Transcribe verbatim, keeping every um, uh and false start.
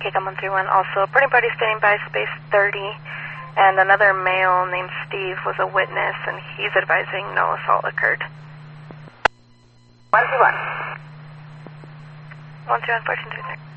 K C O M one three one, also, boarding party standing by space thirty, and another male named Steve was a witness, and he's advising no assault occurred. one two one. one three one, fourteen three three.